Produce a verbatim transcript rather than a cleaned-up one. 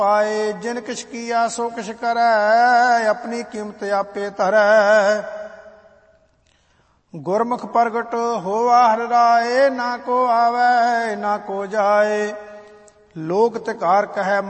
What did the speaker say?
ਪਾਏ ਜਿਨ ਕਿਛ ਕੀਆ ਸੋ ਕਿਛ ਕਰੈ, ਆਪਣੀ ਕੀਮਤ ਆਪੇ ਧਰੈ। ਗੁਰਮੁਖ ਪ੍ਰਗਟ ਹੋਵਾ ਹਰਿ ਰਾਏ, ਨਾ ਕੋ ਆਵੈ ਨਾ ਕੋ ਜਾਏ। ਲੋਕ ਤਿਕਾਰ ਕਹੈ